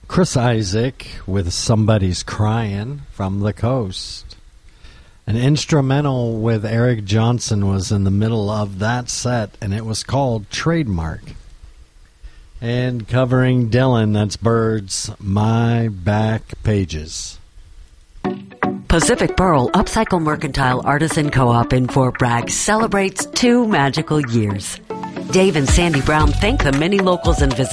Chris Isaak with Somebody's Crying from the Coast. An instrumental with Eric Johnson was in the middle of that set, and it was called Trademark. And covering Dylan, that's Byrds, My Back Pages. Pacific Pearl Upcycle Mercantile Artisan Co-op in Fort Bragg celebrates 2 magical years. Dave and Sandy Brown thank the many locals and visitors